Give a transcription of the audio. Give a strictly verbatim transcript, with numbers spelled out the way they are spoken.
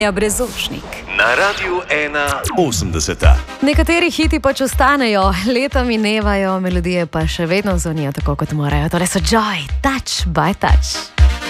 Ja, Brezošnik. Na Radiu ena osemdeseta. Nekateri hiti pač ostanejo, leta minevajo, melodije pa še vedno zvonijo tako, kot morajo. Torej so Joy, Touch by Touch.